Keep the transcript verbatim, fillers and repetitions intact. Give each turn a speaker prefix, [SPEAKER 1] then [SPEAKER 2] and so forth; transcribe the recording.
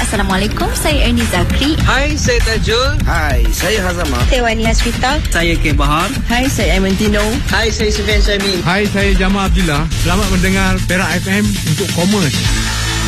[SPEAKER 1] Assalamualaikum, saya Ernie Zakri.
[SPEAKER 2] Hai, saya Tajul.
[SPEAKER 3] Hai, saya Hazama.
[SPEAKER 4] Saya Wani Hasrita.
[SPEAKER 5] Saya K. Bahar.
[SPEAKER 4] Hai, saya Amentino.
[SPEAKER 6] Hai, saya Sufian Syami.
[SPEAKER 7] Hai, saya Jamal Abdullah. Selamat mendengar Perak F M untuk Commerce.